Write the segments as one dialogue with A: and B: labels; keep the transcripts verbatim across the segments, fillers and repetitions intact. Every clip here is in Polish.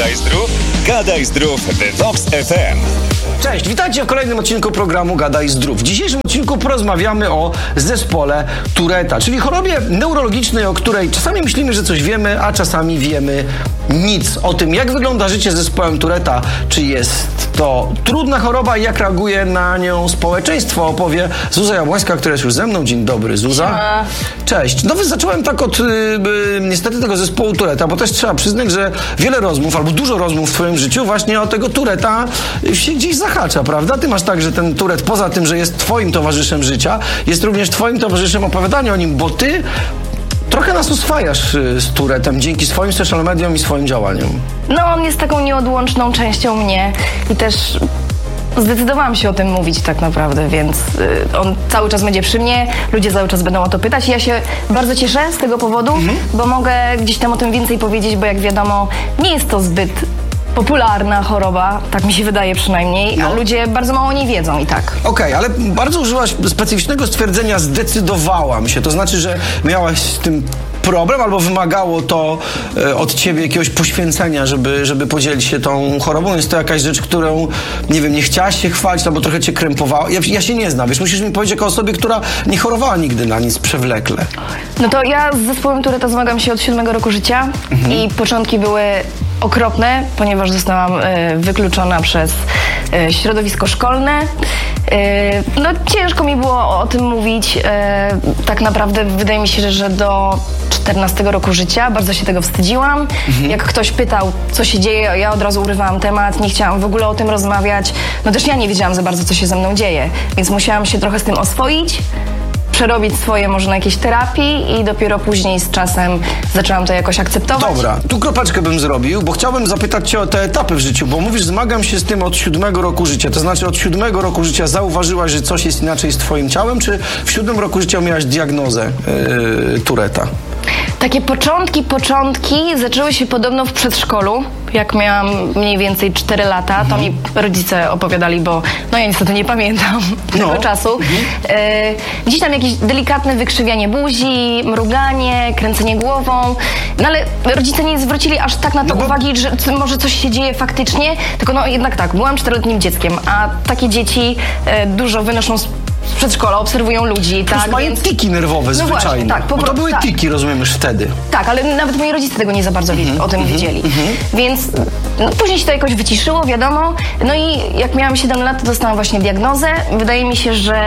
A: Gadaj Zdrów, Gadaj Zdrów w Vox F M.
B: Cześć, witajcie w kolejnym odcinku programu Gadaj Zdrów. W dzisiejszym odcinku porozmawiamy o zespole Touretta, czyli chorobie neurologicznej, o której czasami myślimy, że coś wiemy, a czasami wiemy nic. O tym, jak wygląda życie z zespołem Touretta, czy jest to trudna choroba i jak reaguje na nią społeczeństwo, opowie Zuza Jabłońska, która jest już ze mną. Dzień dobry, Zuza.
C: Siema.
B: Cześć. No więc zacząłem tak od y, y, niestety tego zespołu Touretta, bo też trzeba przyznać, że wiele rozmów, albo dużo rozmów w twoim życiu właśnie o tego Touretta się gdzieś zahacza, prawda? Ty masz tak, że ten Tourette, poza tym, że jest twoim towarzyszem życia, jest również twoim towarzyszem opowiadania o nim, bo ty trochę nas oswajasz z Tourettem dzięki swoim social mediom i swoim działaniom.
C: No, on jest taką nieodłączną częścią mnie i też zdecydowałam się o tym mówić tak naprawdę, więc y, on cały czas będzie przy mnie, ludzie cały czas będą o to pytać i ja się bardzo cieszę z tego powodu, mhm. bo mogę gdzieś tam o tym więcej powiedzieć, bo jak wiadomo, nie jest to zbyt popularna choroba, tak mi się wydaje przynajmniej, no. a ludzie bardzo mało o niej wiedzą i tak.
B: Okej, okay, ale bardzo użyłaś specyficznego stwierdzenia zdecydowałam się, to znaczy, że miałaś z tym problem albo wymagało to e, od ciebie jakiegoś poświęcenia, żeby, żeby podzielić się tą chorobą? Jest to jakaś rzecz, którą, nie wiem, nie chciałaś się chwalić albo trochę cię krępowała? Ja, ja się nie znam, wiesz, musisz mi powiedzieć jako osobie, która nie chorowała nigdy na nic przewlekle.
C: No to ja z zespołem Touretta zmagam się od siódmego roku życia mhm. i początki były okropne, ponieważ zostałam y, wykluczona przez y, środowisko szkolne. Y, no ciężko mi było o tym mówić. Y, tak naprawdę wydaje mi się, że, że do czternastego roku życia bardzo się tego wstydziłam. Mhm. Jak ktoś pytał, co się dzieje, ja od razu urywałam temat, nie chciałam w ogóle o tym rozmawiać. No też ja nie wiedziałam za bardzo, co się ze mną dzieje, więc musiałam się trochę z tym oswoić, przerobić swoje może na jakiejś terapii i dopiero później z czasem zaczęłam to jakoś akceptować.
B: Dobra, tu kropeczkę bym zrobił, bo chciałbym zapytać cię o te etapy w życiu, bo mówisz, zmagam się z tym od siódmego roku życia, to znaczy od siódmego roku życia zauważyłaś, że coś jest inaczej z twoim ciałem, czy w siódmym roku życia miałaś diagnozę yy, Touretta?
C: Takie początki, początki zaczęły się podobno w przedszkolu, jak miałam mniej więcej cztery lata, mhm. to mi rodzice opowiadali, bo no ja niestety nie pamiętam no. tego czasu. Mhm. E, gdzieś tam jakieś delikatne wykrzywianie buzi, mruganie, kręcenie głową, no ale rodzice nie zwrócili aż tak na to no bo... uwagi, że c- może coś się dzieje faktycznie, tylko no jednak tak, byłam czteroletnim dzieckiem, a takie dzieci e, dużo wynoszą z z przedszkola, obserwują ludzi,
B: tak, mają
C: więc...
B: tiki nerwowe no zwyczajnie. Właśnie, tak, po... To były tak. tiki, rozumiem, już wtedy.
C: Tak, ale nawet moi rodzice tego nie za bardzo mm-hmm, o tym mm-hmm, wiedzieli. Mm-hmm. Więc no, później się to jakoś wyciszyło, wiadomo. No i jak miałam siedem lat, to dostałam właśnie diagnozę. Wydaje mi się, że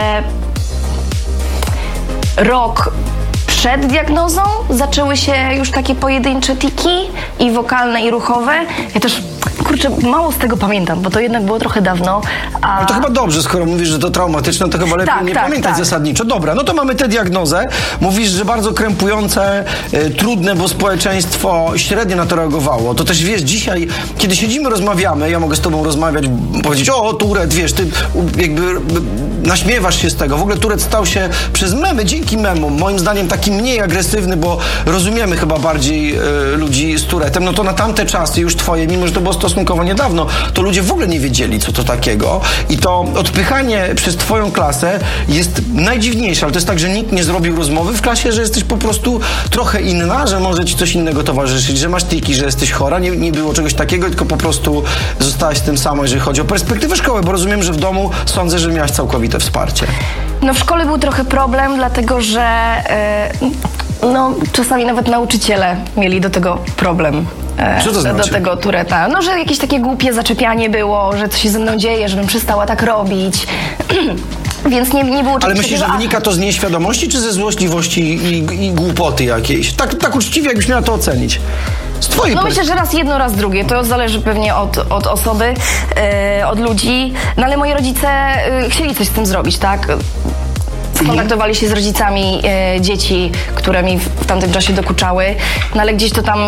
C: rok przed diagnozą zaczęły się już takie pojedyncze tiki i wokalne, i ruchowe. Ja też, kurczę, mało z tego pamiętam, bo to jednak było trochę dawno. A...
B: Ale to chyba dobrze, skoro mówisz, że to traumatyczne, to chyba lepiej tak, nie tak, pamiętać tak. zasadniczo. Dobra, no to mamy tę diagnozę. Mówisz, że bardzo krępujące, y, trudne, bo społeczeństwo średnio na to reagowało. To też wiesz, dzisiaj, kiedy siedzimy, rozmawiamy, ja mogę z tobą rozmawiać, powiedzieć, o, Tourette, wiesz, ty jakby y, naśmiewasz się z tego. W ogóle Tourette stał się przez memy, dzięki memom, moim zdaniem taki mniej agresywny, bo rozumiemy chyba bardziej y, ludzi z Tourettem. No to na tamte czasy już twoje, mimo że to było stosunkowo niedawno, to ludzie w ogóle nie wiedzieli, co to takiego. I to odpychanie przez twoją klasę jest najdziwniejsze, ale to jest tak, że nikt nie zrobił rozmowy w klasie, że jesteś po prostu trochę inna, że może ci coś innego towarzyszyć, że masz tiki, że jesteś chora. Nie, nie było czegoś takiego, tylko po prostu zostałaś tym samą, jeżeli chodzi o perspektywę szkoły, bo rozumiem, że w domu sądzę, że miałaś całkowite wsparcie.
C: No w szkole był trochę problem, dlatego że yy, no, czasami nawet nauczyciele mieli do tego problem.
B: Co to znaczy?
C: Do tego Touretta. No, że jakieś takie głupie zaczepianie było, że coś się ze mną dzieje, żebym przestała tak robić. Więc nie, nie było czegoś.
B: Ale myślisz,
C: takiego,
B: że wynika to z nieświadomości, czy ze złośliwości i, i, i głupoty jakiejś? Tak, tak uczciwie, jakbyś miała to ocenić. Z twojej
C: No
B: pers-
C: myślę, że raz jedno, raz drugie. To zależy pewnie od, od osoby, yy, od ludzi. No ale moi rodzice yy, chcieli coś z tym zrobić, tak? Skontaktowali się z rodzicami yy, dzieci, które mi w, w tamtym czasie dokuczały. No ale gdzieś to tam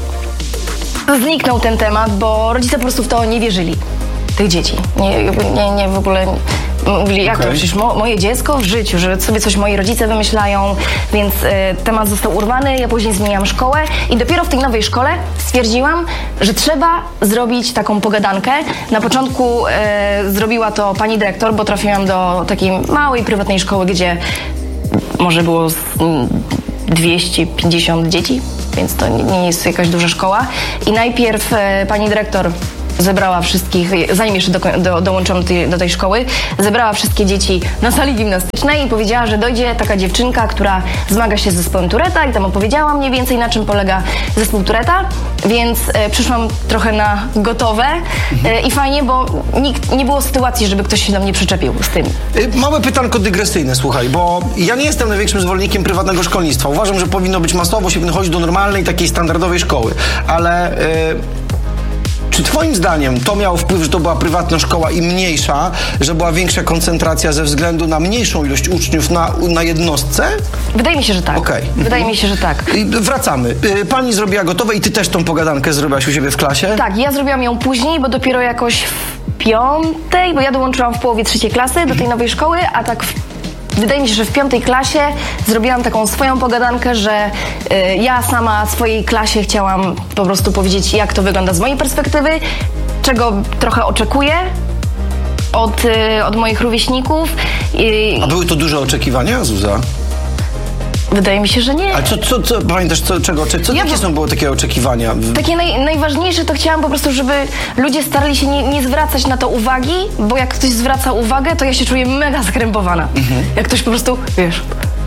C: zniknął ten temat, bo rodzice po prostu w to nie wierzyli. Tych dzieci. Nie, nie, nie w ogóle... Mówili, jak okay. to przecież mo- moje dziecko w życiu, że sobie coś moi rodzice wymyślają, więc y, temat został urwany, ja później zmieniłam szkołę i dopiero w tej nowej szkole stwierdziłam, że trzeba zrobić taką pogadankę. Na początku y, zrobiła to pani dyrektor, bo trafiłam do takiej małej, prywatnej szkoły, gdzie może było z, dwieście pięćdziesiąt dzieci, więc to nie, nie jest jakaś duża szkoła. I najpierw e, pani dyrektor zebrała wszystkich, zanim jeszcze do, do, dołączyłam do tej, do tej szkoły, zebrała wszystkie dzieci na sali gimnastycznej i powiedziała, że dojdzie taka dziewczynka, która zmaga się z zespołem Touretta i tam opowiedziała mniej więcej, na czym polega zespół Touretta, więc e, przyszłam trochę na gotowe e, i fajnie, bo nikt, nie było sytuacji, żeby ktoś się do mnie przyczepił z tym.
B: Małe pytanko dygresyjne, słuchaj, bo ja nie jestem największym zwolennikiem prywatnego szkolnictwa. Uważam, że powinno być masowo, się powinno chodzić do normalnej, takiej standardowej szkoły, ale... E, Czy twoim zdaniem to miało wpływ, że to była prywatna szkoła i mniejsza, że była większa koncentracja ze względu na mniejszą ilość uczniów na, na jednostce?
C: Wydaje mi się, że tak.
B: Okay.
C: Wydaje mi się, że tak.
B: I wracamy. Pani zrobiła gotowe i ty też tą pogadankę zrobiłaś u siebie w klasie?
C: Tak, ja zrobiłam ją później, bo dopiero jakoś w piątej, bo ja dołączyłam w połowie trzeciej klasy do tej nowej szkoły, a tak w Wydaje mi się, że w piątej klasie zrobiłam taką swoją pogadankę, że y, ja sama swojej klasie chciałam po prostu powiedzieć, jak to wygląda z mojej perspektywy, czego trochę oczekuję od, y, od moich rówieśników. Y,
B: A były to duże oczekiwania, Zuza?
C: Wydaje mi się, że nie.
B: A co, co, co pamiętasz, co, czego, co,
C: Ja
B: jakie
C: bo-
B: są były takie oczekiwania?
C: Takie naj, najważniejsze to chciałam po prostu, żeby ludzie starali się nie, nie zwracać na to uwagi, bo jak ktoś zwraca uwagę, to ja się czuję mega skrępowana. Mhm. Jak ktoś po prostu, wiesz...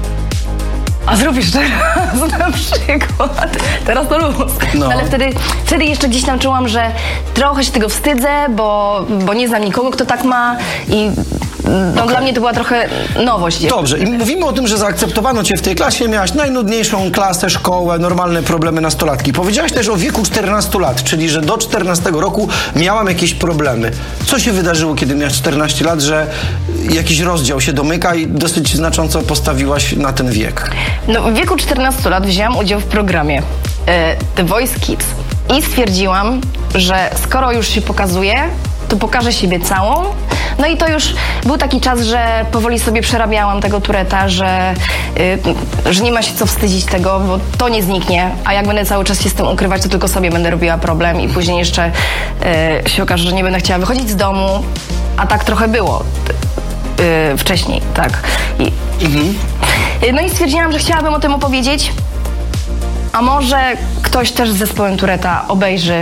C: A zrobisz teraz na przykład. Teraz to luz.
B: No.
C: Ale wtedy, wtedy jeszcze gdzieś tam czułam, że trochę się tego wstydzę, bo, bo nie znam nikogo, kto tak ma i no,
B: Okay.
C: dla mnie to była trochę nowość.
B: Dobrze, i mówimy o tym, że zaakceptowano cię w tej klasie, miałaś najnudniejszą klasę, szkołę, normalne problemy nastolatki. Powiedziałaś też o wieku czternastu lat, czyli że do czternastego roku miałam jakieś problemy. Co się wydarzyło, kiedy miałaś czternaście lat, że jakiś rozdział się domyka i dosyć znacząco postawiłaś na ten wiek?
C: No, w wieku czternastu lat wzięłam udział w programie e, The Voice Kids i stwierdziłam, że skoro już się pokazuję, to pokażę siebie całą. No i to już był taki czas, że powoli sobie przerabiałam tego Touretta, że, y, że nie ma się co wstydzić tego, bo to nie zniknie, a jak będę cały czas się z tym ukrywać, to tylko sobie będę robiła problem i później jeszcze y, się okaże, że nie będę chciała wychodzić z domu, a tak trochę było y, wcześniej, tak. I,
B: Mhm.
C: y, no i stwierdziłam, że chciałabym o tym opowiedzieć, a może ktoś też z zespołem Touretta obejrzy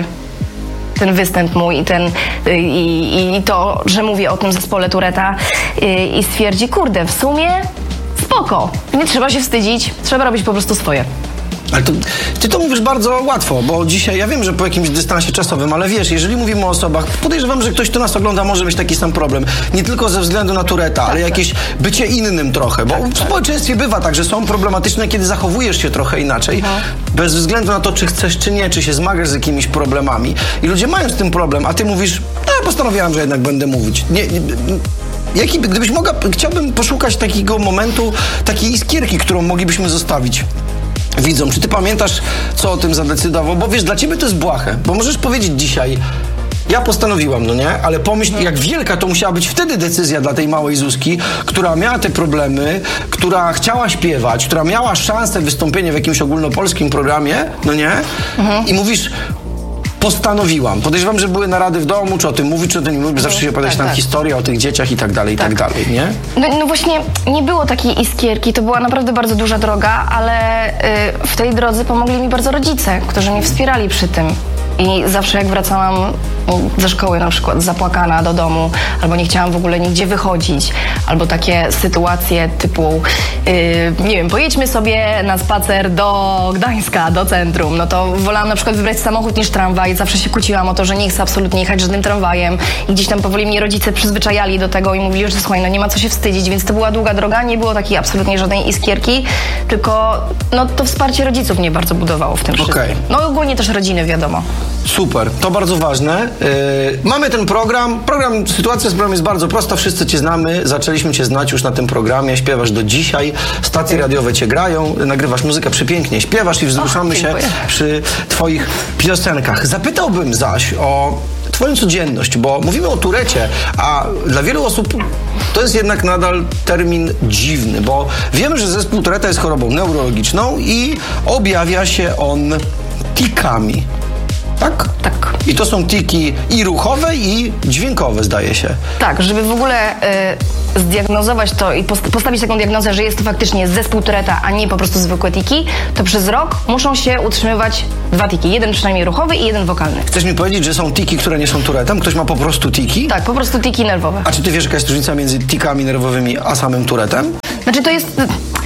C: ten występ mój i, ten, i, i to, że mówię o tym zespole Touretta i, i stwierdzi, kurde, w sumie spoko, nie trzeba się wstydzić, trzeba robić po prostu swoje.
B: Ale to, ty to mówisz bardzo łatwo, bo dzisiaj, ja wiem, że po jakimś dystansie czasowym, ale wiesz, jeżeli mówimy o osobach, podejrzewam, że ktoś, kto nas ogląda, może mieć taki sam problem. Nie tylko ze względu na Touretta, ale jakieś bycie innym trochę, bo w społeczeństwie bywa tak, że są problematyczne, kiedy zachowujesz się trochę inaczej,
C: Aha.
B: bez względu na to, czy chcesz, czy nie, czy się zmagasz z jakimiś problemami. I ludzie mają z tym problem, a ty mówisz, no ja postanowiłam, że jednak będę mówić. Nie, nie, jaki, gdybyś mogła, chciałbym poszukać takiego momentu, takiej iskierki, którą moglibyśmy zostawić widzom. Czy ty pamiętasz, co o tym zadecydował? Bo wiesz, dla ciebie to jest błahe, bo możesz powiedzieć dzisiaj, ja postanowiłam, no nie? Ale pomyśl, jak wielka to musiała być wtedy decyzja dla tej małej Zuzki, która miała te problemy, która chciała śpiewać, która miała szansę wystąpienia w jakimś ogólnopolskim programie, no nie? Mhm. I mówisz, postanowiłam. Podejrzewam, że były narady w domu, czy o tym mówić, czy o tym nie mówić, zawsze się opowiadać
C: tak,
B: tam
C: tak.
B: historię o tych dzieciach i tak dalej, i tak, tak dalej, nie?
C: No, no właśnie nie było takiej iskierki, to była naprawdę bardzo duża droga, ale y, w tej drodze pomogli mi bardzo rodzice, którzy mnie wspierali przy tym. I zawsze jak wracałam ze szkoły na przykład zapłakana do domu, albo nie chciałam w ogóle nigdzie wychodzić, albo takie sytuacje typu, yy, nie wiem, pojedźmy sobie na spacer do Gdańska, do centrum, no to wolałam na przykład wybrać samochód niż tramwaj, zawsze się kłóciłam o to, że nie chcę absolutnie jechać żadnym tramwajem i gdzieś tam powoli mnie rodzice przyzwyczajali do tego i mówili, że słuchaj, no nie ma co się wstydzić, więc to była długa droga, nie było takiej absolutnie żadnej iskierki, tylko no to wsparcie rodziców mnie bardzo budowało w tym wszystkim.
B: Okej.
C: No i ogólnie też rodziny, wiadomo.
B: Super, to bardzo ważne. Yy, mamy ten program. Program, sytuacja z programem jest bardzo prosta, wszyscy cię znamy, zaczęliśmy cię znać już na tym programie, śpiewasz do dzisiaj, stacje radiowe cię grają, nagrywasz muzykę przepięknie, śpiewasz i wzruszamy
C: Och,
B: się
C: dziękuję.
B: przy twoich piosenkach. Zapytałbym zaś o twoją codzienność, bo mówimy o Tourecie, a dla wielu osób to jest jednak nadal termin dziwny, bo wiemy, że zespół Touretta jest chorobą neurologiczną i objawia się on tikami. Tak?
C: Tak.
B: I to są tiki i ruchowe, i dźwiękowe, zdaje się.
C: Tak, żeby w ogóle y, zdiagnozować to i post- postawić taką diagnozę, że jest to faktycznie zespół Touretta, a nie po prostu zwykłe tiki, to przez rok muszą się utrzymywać dwa tiki. Jeden przynajmniej ruchowy i jeden wokalny.
B: Chcesz mi powiedzieć, że są tiki, które nie są Tourettem? Ktoś ma po prostu tiki?
C: Tak, po prostu tiki nerwowe.
B: A czy ty wiesz, jaka jest różnica między tikami nerwowymi a samym Tourettem?
C: Znaczy to jest...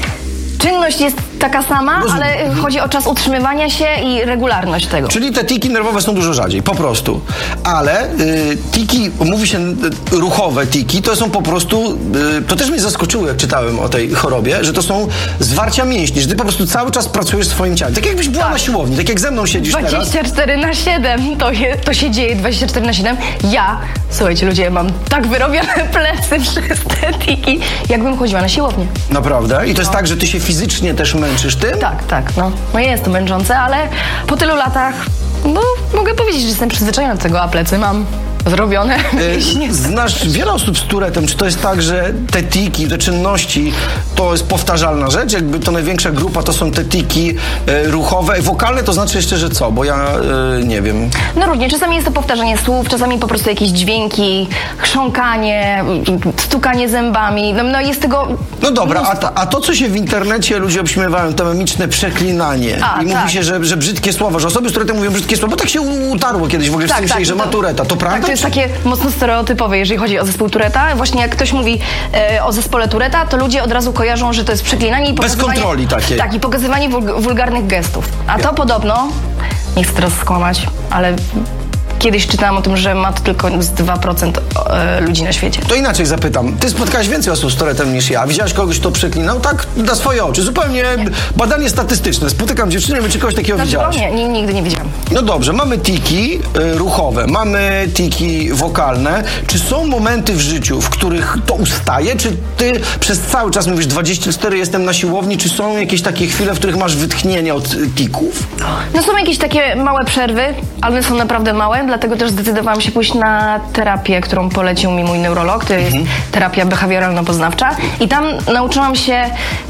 C: Czynność jest taka sama,
B: Rozumiem.
C: ale chodzi o czas utrzymywania się i regularność tego.
B: Czyli te tiki nerwowe są dużo rzadziej, po prostu. Ale y, tiki, mówi się y, ruchowe tiki, to są po prostu, y, to też mnie zaskoczyło, jak czytałem o tej chorobie, że to są zwarcia mięśni, że ty po prostu cały czas pracujesz w swoim ciele. Tak jakbyś była
C: Tak.
B: na siłowni, tak jak ze mną siedzisz teraz.
C: dwadzieścia cztery na siedem, to, je, to się dzieje dwadzieścia cztery na siedem. Ja, słuchajcie ludzie, mam tak wyrobione plecy przez te tiki, jakbym chodziła na siłownię.
B: Naprawdę? I to jest tak, że ty się fizycznie też męczysz tym?
C: Tak, tak, no. No jest to męczące, ale po tylu latach, no mogę powiedzieć, że jestem przyzwyczajona do tego, a plecy mam zrobione.
B: Y, Znasz wiele osób z Tourettem. Czy to jest tak, że te tiki, te czynności to jest powtarzalna rzecz? Jakby to największa grupa to są te tiki y, ruchowe. Wokalne to znaczy jeszcze, że co? Bo ja y, nie wiem.
C: No różnie, czasami jest to powtarzanie słów, czasami po prostu jakieś dźwięki, chrząkanie, stukanie zębami, no, no jest tego...
B: No dobra, a, ta, a to, co się w internecie ludzie obśmiewają, to memiczne przeklinanie.
C: A,
B: I mówi
C: tak.
B: się, że, że brzydkie słowa, że osoby z Tourettem mówią brzydkie słowa, bo tak się utarło kiedyś w ogóle w
C: Tak,
B: sensie,
C: tak,
B: że
C: to-
B: ma Touretta. To prawda?
C: Tak, to jest takie mocno stereotypowe, jeżeli chodzi o zespół Touretta. Właśnie jak ktoś mówi e, o zespole Touretta, to ludzie od razu kojarzą, że to jest przeklinanie i
B: Bez
C: pokazywanie...
B: kontroli takiej.
C: Tak, i pokazywanie wul- wulgarnych gestów. A to podobno, nie chcę teraz skłamać, ale kiedyś czytałam o tym, że ma to tylko z dwa procent e, ludzi na świecie.
B: To inaczej zapytam. Ty spotkałaś więcej osób z Tourettem niż ja. Widziałaś kogoś, kto przeklinał? Tak, na swoje oczy. Zupełnie badanie statystyczne. Spotykam dziewczynę, czy kogoś takiego
C: Znaczy,
B: widziałaś?
C: nie, nie, nigdy nie widziałam.
B: No dobrze, mamy tiki y, ruchowe, mamy tiki wokalne. Czy są momenty w życiu, w których to ustaje? Czy ty przez cały czas mówisz dwadzieścia cztery jestem na siłowni? Czy są jakieś takie chwile, w których masz wytchnienie od y, tików?
C: No są jakieś takie małe przerwy, ale one są naprawdę małe, dlatego też zdecydowałam się pójść na terapię, którą polecił mi mój neurolog. To jest terapia behawioralno-poznawcza. I tam nauczyłam się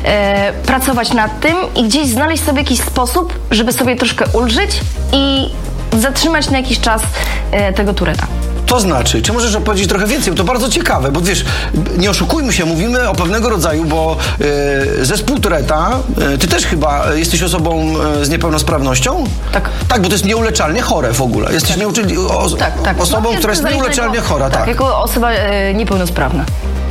C: e, pracować nad tym i gdzieś znaleźć sobie jakiś sposób, żeby sobie troszkę ulżyć i zatrzymać na jakiś czas e, tego Touretta.
B: To znaczy, czy możesz opowiedzieć trochę więcej? Bo to bardzo ciekawe, bo wiesz, nie oszukujmy się, mówimy o pewnego rodzaju, bo y, zespół Touretta, y, ty też chyba jesteś osobą y, z niepełnosprawnością?
C: Tak.
B: Tak, bo to jest nieuleczalnie chore w ogóle. Jesteś tak. nieuczy... o,
C: Tak, tak.
B: osobą,
C: No,
B: która jest
C: zaliczona
B: nieuleczalnie
C: jako-
B: chora, tak.
C: Tak, jako osoba e, niepełnosprawna.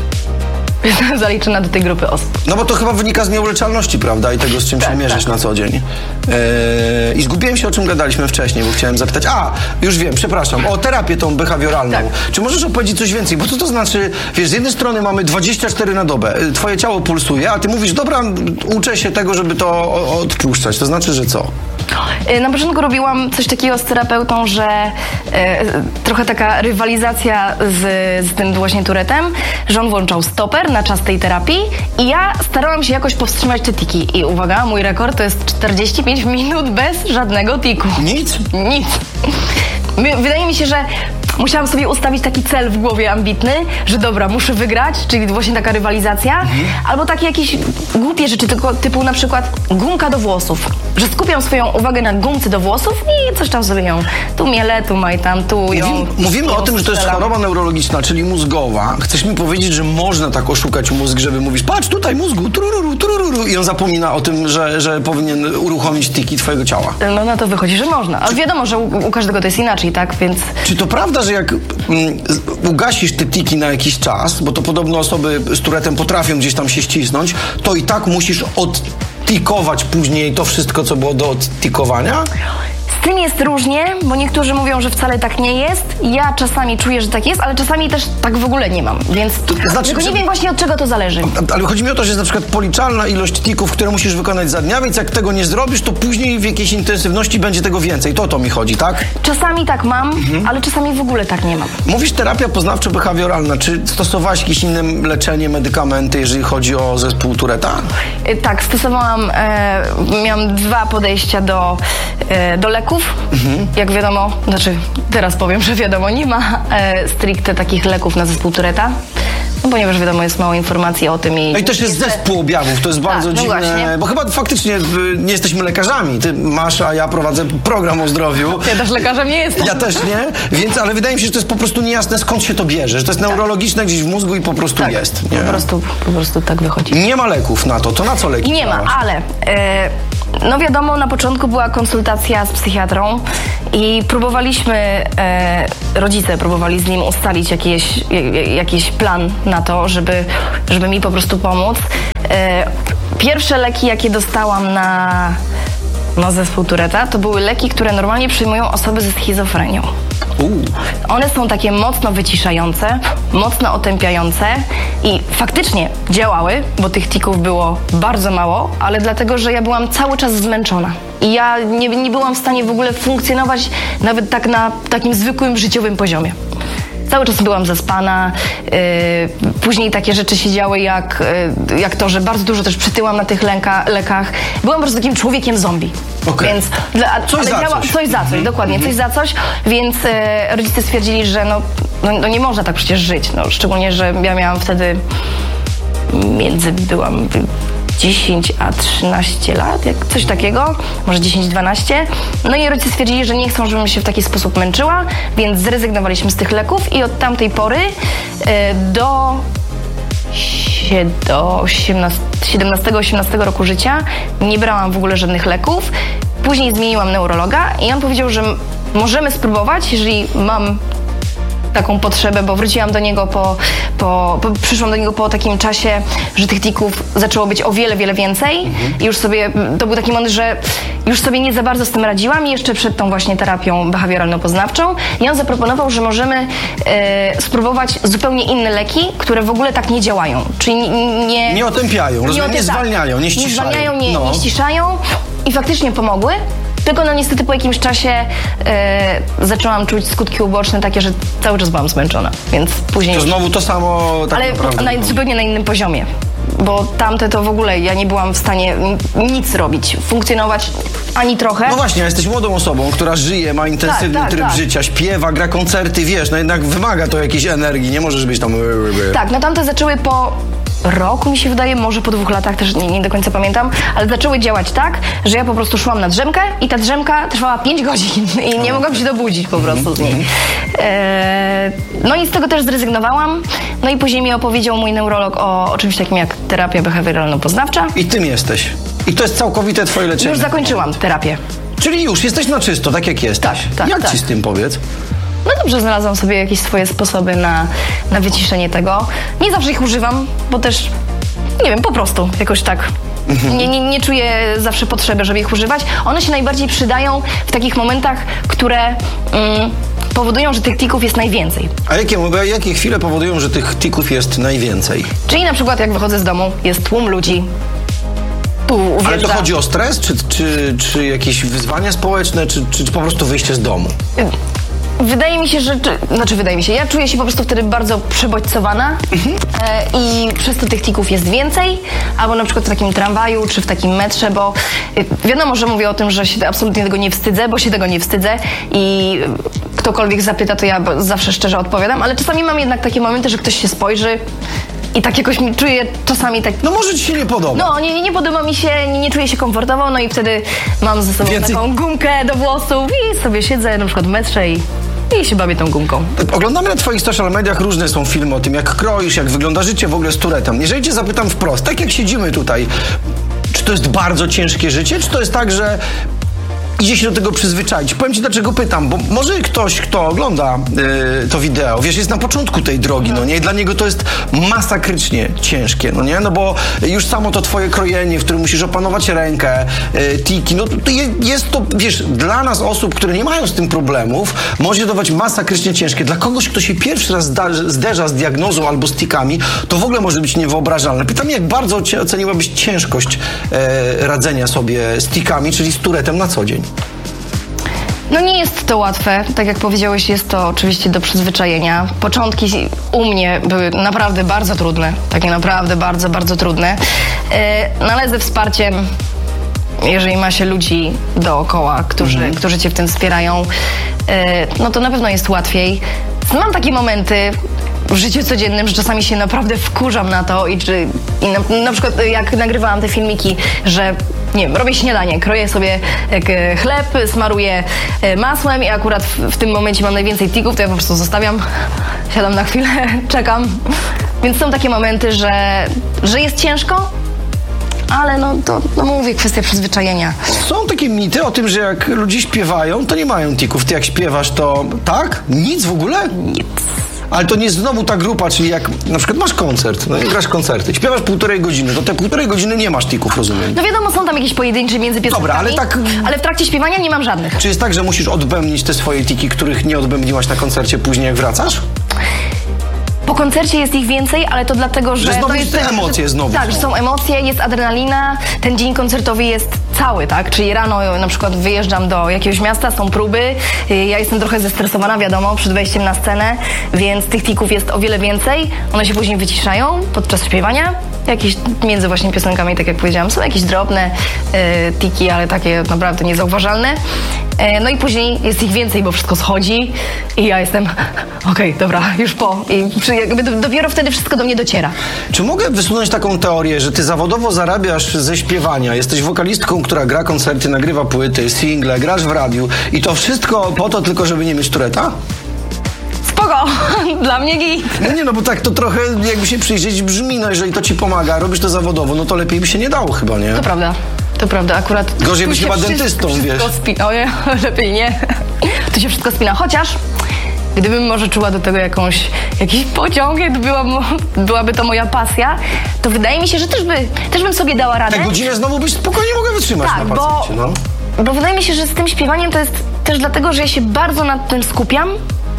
C: Jestem zaliczona do tej grupy osób.
B: No bo to chyba wynika z nieuleczalności, prawda? I tego, z czym
C: Tak,
B: się mierzysz
C: tak.
B: na co dzień. Yy, I zgubiłem się, o czym gadaliśmy wcześniej, bo chciałem zapytać. A, już wiem, przepraszam, o terapię tą behawioralną.
C: Tak.
B: Czy możesz opowiedzieć coś więcej? Bo co to znaczy, wiesz, z jednej strony mamy dwadzieścia cztery na dobę, twoje ciało pulsuje, a ty mówisz, dobra, uczę się tego, żeby to o- odpuszczać. To znaczy, że co?
C: E, Na początku robiłam coś takiego z terapeutą, że e, trochę taka rywalizacja z, z tym właśnie Tourettem, że on włączał stoper na czas tej terapii i ja starałam się jakoś powstrzymać te tiki. I uwaga, mój rekord to jest czterdzieści pięć minut bez żadnego tiku.
B: Nic?
C: Nic. My- Wydaje mi się, że musiałam sobie ustawić taki cel w głowie ambitny, że dobra, muszę wygrać, czyli właśnie taka rywalizacja, albo takie jakieś głupie rzeczy, tylko typu na przykład gumka do włosów, że skupiam swoją uwagę na gumce do włosów i coś tam sobie ją tu mielę, tu majtam, tu ją...
B: Mówimy, mówimy o tym, że to jest
C: strzelam.
B: choroba neurologiczna, czyli mózgowa. Chcesz mi powiedzieć, że można tak oszukać mózg, żeby mówić, patrz tutaj mózgu, turururu, turururu, i on zapomina o tym, że, że powinien uruchomić tiki twojego ciała.
C: No na to wychodzi, że można. Ale wiadomo, że u, u każdego to jest inaczej, tak? Więc...
B: Czy to prawda, że jak mm, z- ugasisz te tiki na jakiś czas, bo to podobno osoby z Tourettem potrafią gdzieś tam się ścisnąć, to i tak musisz odtikować później to wszystko, co było do odtikowania?
C: Z tym jest różnie, bo niektórzy mówią, że wcale tak nie jest. Ja czasami czuję, że tak jest, ale czasami też tak w ogóle nie mam, więc
B: znaczy,
C: tylko nie
B: że-
C: wiem właśnie od czego to zależy.
B: Ale chodzi mi o to, że jest na przykład policzalna ilość tików, które musisz wykonać za dnia, więc jak tego nie zrobisz, to później w jakiejś intensywności będzie tego więcej. To o to mi chodzi, tak?
C: Czasami tak mam, ale czasami w ogóle tak nie mam.
B: Mówisz terapia poznawczo-behawioralna. Czy stosowałaś jakieś inne leczenie, medykamenty, jeżeli chodzi o zespół Touretta?
C: E, Tak, stosowałam, e, miałam dwa podejścia do, e, do leków. Jak wiadomo, znaczy teraz powiem, że wiadomo, nie ma e, stricte takich leków na zespół Touretta. No, ponieważ wiadomo, jest mało informacji o tym. I
B: no i też jest jeszcze... zespół objawów, to jest bardzo tak, dziwne, no właśnie. Bo chyba faktycznie nie jesteśmy lekarzami. Ty masz, a ja prowadzę program o zdrowiu.
C: Ja też lekarzem nie jestem.
B: Ja też nie, więc, ale wydaje mi się, że to jest po prostu niejasne, skąd się to bierze, że to jest tak. neurologiczne gdzieś w mózgu i po prostu tak, jest. Nie?
C: Po prostu, po prostu tak wychodzi.
B: Nie ma leków na to, to na co leki?
C: Nie ma, ale e, no wiadomo, na początku była konsultacja z psychiatrą i próbowaliśmy, e, rodzice próbowali z nim ustalić jakieś, jakiś plan na to, żeby, żeby mi po prostu pomóc. E, pierwsze leki, jakie dostałam na, na zespół Touretta, to były leki, które normalnie przyjmują osoby ze schizofrenią. Uh. One są takie mocno wyciszające, mocno otępiające i faktycznie działały, bo tych tików było bardzo mało, ale dlatego, że ja byłam cały czas zmęczona. I ja nie, nie byłam w stanie w ogóle funkcjonować nawet tak na takim zwykłym życiowym poziomie. Cały czas byłam zaspana, yy, później takie rzeczy się działy jak, yy, jak to, że bardzo dużo też przytyłam na tych lęka, lekach. Byłam po prostu takim człowiekiem zombie.
B: Okay.
C: Więc dla,
B: coś, za
C: działa,
B: coś.
C: coś za coś, dokładnie, mm-hmm. coś za coś, więc yy, rodzice stwierdzili, że no, no, no nie można tak przecież żyć, no, szczególnie, że ja miałam wtedy między, byłam dziesięć a trzynaście lat, jak coś takiego, może dziesięć dwanaście. No i rodzice stwierdzili, że nie chcą, żebym się w taki sposób męczyła, więc zrezygnowaliśmy z tych leków i od tamtej pory y, do, do siedemnastego osiemnastego roku życia nie brałam w ogóle żadnych leków. Później zmieniłam neurologa i on powiedział, że możemy spróbować, jeżeli mam taką potrzebę, bo wróciłam do niego po, po, po przyszłam do niego po takim czasie, że tych tików zaczęło być o wiele, wiele więcej mhm. i już sobie, to był taki moment, że już sobie nie za bardzo z tym radziłam i jeszcze przed tą właśnie terapią behawioralno-poznawczą i on zaproponował, że możemy e, spróbować zupełnie inne leki, które w ogóle tak nie działają, czyli nie... Nie,
B: nie otępiają, nie, nie, nie zwalniają, nie ściszają.
C: Nie zwalniają, nie,
B: no.
C: nie ściszają i faktycznie pomogły. Tylko no niestety po jakimś czasie e, zaczęłam czuć skutki uboczne takie, że cały czas byłam zmęczona, więc później...
B: To znowu to samo tak
C: ale
B: naprawdę.
C: Ale zupełnie na innym poziomie, bo tamte to w ogóle ja nie byłam w stanie nic robić, funkcjonować ani trochę.
B: No właśnie, jesteś młodą osobą, która żyje, ma intensywny tak, tak, tryb tak. życia, śpiewa, gra koncerty, wiesz, no jednak wymaga to jakiejś energii, nie możesz być tam...
C: Tak, no tamte zaczęły po... roku, mi się wydaje, może po dwóch latach, też nie, nie do końca pamiętam, ale zaczęły działać tak, że ja po prostu szłam na drzemkę i ta drzemka trwała pięć godzin i nie mogłam się dobudzić po prostu z niej. Eee, no i z tego też zrezygnowałam. No i później mi opowiedział mój neurolog o, o czymś takim jak terapia behawioralno-poznawcza.
B: I tym jesteś. I to jest całkowite twoje leczenie.
C: Już zakończyłam terapię.
B: Czyli już jesteś na czysto, tak jak jesteś.
C: Tak, tak,
B: jak
C: tak.
B: ci z tym powiedz?
C: No dobrze, znalazłam sobie jakieś swoje sposoby na, na wyciszenie tego. Nie zawsze ich używam, bo też, nie wiem, po prostu jakoś tak nie, nie, nie czuję zawsze potrzeby, żeby ich używać. One się najbardziej przydają w takich momentach, które mm, powodują, że tych tików jest najwięcej.
B: A jakie, jakie chwile powodują, że tych tików jest najwięcej?
C: Czyli na przykład jak wychodzę z domu, jest tłum ludzi. Tu uwierza...
B: Ale to chodzi o stres, czy, czy, czy jakieś wyzwania społeczne, czy, czy, czy po prostu wyjście z domu?
C: Wydaje mi się, że... Znaczy, wydaje mi się, ja czuję się po prostu wtedy bardzo przebodźcowana mhm. e, i przez to tych tików jest więcej, albo na przykład w takim tramwaju, czy w takim metrze, bo e, wiadomo, że mówię o tym, że się absolutnie tego nie wstydzę, bo się tego nie wstydzę i ktokolwiek zapyta, to ja zawsze szczerze odpowiadam, ale czasami mam jednak takie momenty, że ktoś się spojrzy i tak jakoś mi czuję czasami tak...
B: No może ci się nie podoba.
C: No, nie, nie podoba mi się, nie, nie czuję się komfortowo, no i wtedy mam ze sobą Więcej... taką gumkę do włosów i sobie siedzę na przykład w metrze i... I się bawię tą gumką.
B: Oglądamy na twoich social mediach, różne są filmy o tym, jak kroisz, jak wygląda życie w ogóle z Tourettem. Jeżeli cię zapytam wprost, tak jak siedzimy tutaj, czy to jest bardzo ciężkie życie, czy to jest tak, że idzie się do tego przyzwyczaić? Powiem ci, dlaczego pytam, bo może ktoś, kto ogląda yy, to wideo, wiesz, jest na początku tej drogi, no nie? I dla niego to jest masakrycznie ciężkie, no nie? No bo już samo to twoje krojenie, w którym musisz opanować rękę, yy, tiki, no to je, jest to, wiesz, dla nas osób, które nie mają z tym problemów, może się dawać masakrycznie ciężkie. Dla kogoś, kto się pierwszy raz zda, zderza z diagnozą albo z tikami, to w ogóle może być niewyobrażalne. Pytam, jak bardzo oceniłabyś ciężkość yy, radzenia sobie z tikami, czyli z Tourettem na co dzień?
C: No nie jest to łatwe, tak jak powiedziałeś, jest to oczywiście do przyzwyczajenia. Początki u mnie były naprawdę bardzo trudne, takie naprawdę bardzo, bardzo trudne, no ale ze wsparciem, jeżeli ma się ludzi dookoła, którzy, mhm. którzy cię w tym wspierają, no to na pewno jest łatwiej. Mam takie momenty, w życiu codziennym, że czasami się naprawdę wkurzam na to i, czy, i na, na przykład jak nagrywałam te filmiki, że nie wiem, robię śniadanie, kroję sobie chleb, smaruję masłem i akurat w, w tym momencie mam najwięcej tików, to ja po prostu zostawiam, siadam na chwilę, czekam. Więc są takie momenty, że, że jest ciężko, ale no to, no mówię, kwestia przyzwyczajenia.
B: Są takie mity o tym, że jak ludzie śpiewają, to nie mają tików. Ty jak śpiewasz, to tak? Nic w ogóle?
C: Nic.
B: Ale to nie jest znowu ta grupa, czyli jak na przykład masz koncert, no i grasz koncerty, śpiewasz półtorej godziny, to te półtorej godziny nie masz tików, rozumiem?
C: No wiadomo, są tam jakieś pojedyncze między piosenkami.
B: Dobra, ale tak...
C: Ale w trakcie śpiewania nie mam żadnych.
B: Czy jest tak, że musisz odbębnić te swoje tiki, których nie odbębniłaś na koncercie później, jak wracasz?
C: Po koncercie jest ich więcej, ale to dlatego, że...
B: Że znowu
C: to jest
B: te emocje znowu.
C: Tak, że są emocje, jest adrenalina, ten dzień koncertowy jest cały, tak? Czyli rano na przykład wyjeżdżam do jakiegoś miasta, są próby, ja jestem trochę zestresowana, wiadomo, przed wejściem na scenę, więc tych tików jest o wiele więcej, one się później wyciszają podczas śpiewania. Jakieś między właśnie piosenkami, tak jak powiedziałam, są jakieś drobne e, tiki, ale takie naprawdę niezauważalne. E, no i później jest ich więcej, bo wszystko schodzi i ja jestem okej, okay, dobra, już po. I przy, jakby do, dopiero wtedy wszystko do mnie dociera.
B: Czy mogę wysunąć taką teorię, że ty zawodowo zarabiasz ze śpiewania, jesteś wokalistką, która gra koncerty, nagrywa płyty, single, grasz w radiu i to wszystko po to tylko, żeby nie mieć Tourette'a?
C: Spoko, dla mnie git.
B: No nie, no bo tak to trochę jakby się przyjrzeć brzmi, no jeżeli to ci pomaga, robisz to zawodowo, no to lepiej by się nie dało chyba, nie?
C: To prawda, to prawda, akurat...
B: Gorzej byś chyba
C: wszystko,
B: dentystą,
C: wszystko
B: wiesz?
C: Spina, nie, lepiej nie. Tu się wszystko spina, chociaż gdybym może czuła do tego jakąś, jakiś pociąg, gdyby była, byłaby to moja pasja, to wydaje mi się, że też, by, też bym sobie dała radę.
B: Tę godzinę znowu byś spokojnie mogła wytrzymać
C: tak,
B: na pacjencie,
C: bo,
B: no.
C: Bo wydaje mi się, że z tym śpiewaniem to jest też dlatego, że ja się bardzo nad tym skupiam.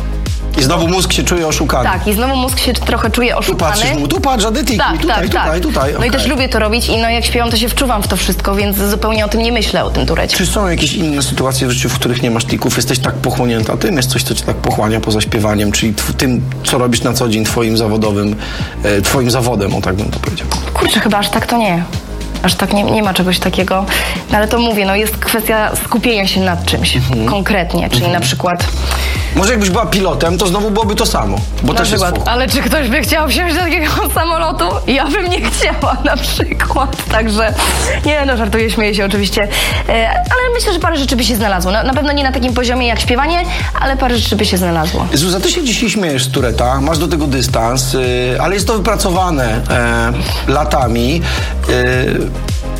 B: I znowu mózg się czuje oszukany.
C: Tak, i znowu mózg się trochę czuje oszukany.
B: Tu patrzysz mu, tu patrz, żadne tiki,
C: tak,
B: tutaj,
C: tak,
B: tutaj,
C: tak.
B: tutaj.
C: No
B: okay.
C: i też lubię to robić i no jak śpiewam, to się wczuwam w to wszystko, więc zupełnie o tym nie myślę, o tym Tourette.
B: Czy są jakieś inne sytuacje w życiu, w których nie masz tików? Jesteś tak pochłonięta tym? Jest coś, co cię tak pochłania poza śpiewaniem, czyli tym, co robisz na co dzień, twoim zawodowym, e, twoim zawodem, o tak bym to powiedział.
C: Kurczę, chyba aż tak to nie. Aż tak nie, nie ma czegoś takiego. No ale to mówię, no jest kwestia skupienia się nad czymś mhm. konkretnie, czyli mhm. na przykład...
B: Może jakbyś była pilotem, to znowu byłoby to samo, bo
C: na
B: też
C: przykład,
B: jest
C: ale czy ktoś by chciał wsiąść do takiego samolotu? Ja bym nie chciała na przykład, także nie no, żartuję, śmieję się oczywiście, e, ale myślę, że parę rzeczy by się znalazło. Na, na pewno nie na takim poziomie jak śpiewanie, ale parę rzeczy by się znalazło.
B: Zuza, ty się dzisiaj śmiejesz z Tourette'a, masz do tego dystans, yy, ale jest to wypracowane yy, latami. Yy,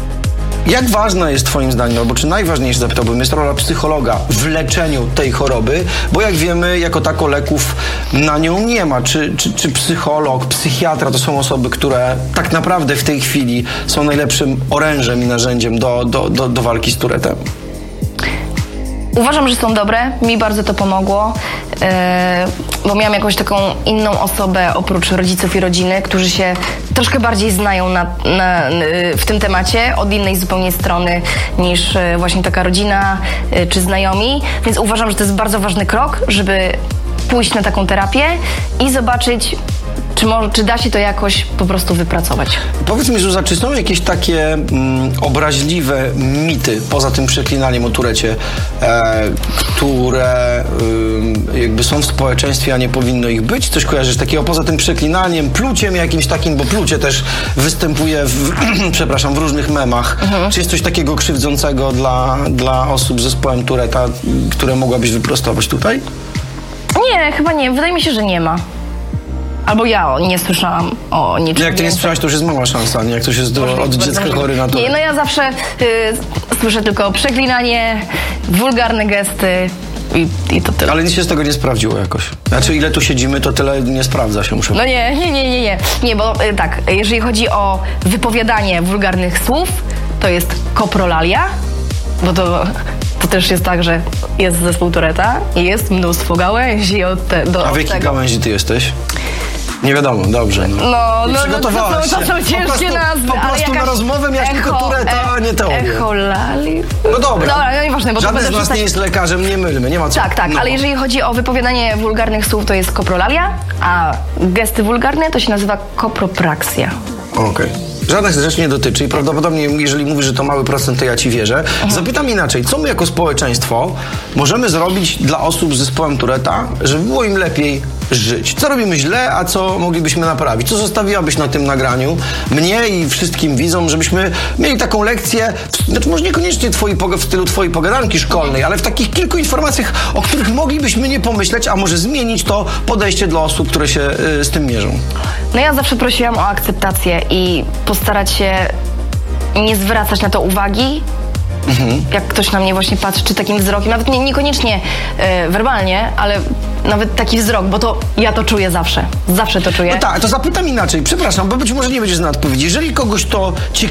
B: Jak ważna jest twoim zdaniem, albo czy najważniejsza, zapytałbym, jest rola psychologa w leczeniu tej choroby, bo jak wiemy, jako tako leków na nią nie ma. Czy, czy, czy psycholog, psychiatra to są osoby, które tak naprawdę w tej chwili są najlepszym orężem i narzędziem do, do, do, do walki z Tourette'em?
C: Uważam, że są dobre. Mi bardzo to pomogło, yy, bo miałam jakąś taką inną osobę oprócz rodziców i rodziny, którzy się troszkę bardziej znają na, na, yy, w tym temacie od innej zupełnie strony niż yy, właśnie taka rodzina yy, czy znajomi. Więc uważam, że to jest bardzo ważny krok, żeby pójść na taką terapię i zobaczyć, Czy, może, czy da się to jakoś po prostu wypracować?
B: Powiedz mi, Zuza, czy są jakieś takie mm, obraźliwe mity, poza tym przeklinaniem o Tourecie, e, które y, jakby są w społeczeństwie, a nie powinno ich być? Coś kojarzysz takiego poza tym przeklinaniem, pluciem jakimś takim, bo plucie też występuje w, przepraszam, w różnych memach. Mhm. Czy jest coś takiego krzywdzącego dla, dla osób z zespołem Tourette'a, które mogłabyś wyprostować tutaj?
C: Nie, chyba nie. Wydaje mi się, że nie ma. Albo ja nie słyszałam o niczym.
B: Jak ty nie słyszałaś, to już jest mała szansa, nie? Jak ktoś jest do, od dziecka chory na to.
C: Nie, no ja zawsze y, słyszę tylko przeklinanie, wulgarne gesty i, i to tyle.
B: Ale nic się z tego nie sprawdziło jakoś. Znaczy, ile tu siedzimy, to tyle nie sprawdza się, muszę
C: No nie, nie, nie, nie, nie. Nie, bo y, tak, jeżeli chodzi o wypowiadanie wulgarnych słów, to jest koprolalia, bo to... To też jest tak, że jest zespół Tourette'a i jest mnóstwo gałęzi od te, do
B: A w jakiej
C: tego.
B: gałęzi ty jesteś? Nie wiadomo, dobrze. No,
C: no, no,
B: przygotowałaś
C: no to, to są ciężkie
B: po prostu,
C: nazwy.
B: Po prostu na rozmowę miałeś tylko Tourette'a, a nie teorię.
C: Echolali.
B: No dobra.
C: Dobra, no nieważne, bo
B: żaden
C: to
B: z nas
C: przestać...
B: nie jest lekarzem, nie mylmy, nie ma co.
C: Tak, tak, no. Ale jeżeli chodzi o wypowiadanie wulgarnych słów, to jest koprolalia, a gesty wulgarne to się nazywa kopropraksja.
B: Okej. Okay. Żadnych rzeczy nie dotyczy i prawdopodobnie, jeżeli mówisz, że to mały procent, to ja ci wierzę. Mhm. Zapytam inaczej, co my jako społeczeństwo możemy zrobić dla osób z zespołem Tourette'a, żeby było im lepiej żyć? Co robimy źle, a co moglibyśmy naprawić? Co zostawiłabyś na tym nagraniu mnie i wszystkim widzom, żebyśmy mieli taką lekcję, znaczy może niekoniecznie twoi, w stylu twojej pogadanki szkolnej, ale w takich kilku informacjach, o których moglibyśmy nie pomyśleć, a może zmienić to podejście dla osób, które się y, z tym mierzą.
C: No ja zawsze prosiłam o akceptację i postarać się nie zwracać na to uwagi, mhm. jak ktoś na mnie właśnie patrzy, czy takim wzrokiem, nawet nie, niekoniecznie y, werbalnie, ale nawet taki wzrok, bo to ja to czuję zawsze. Zawsze to czuję.
B: No tak, to zapytam inaczej, przepraszam, bo być może nie będziesz znać odpowiedzi. Jeżeli kogoś to ciekawi,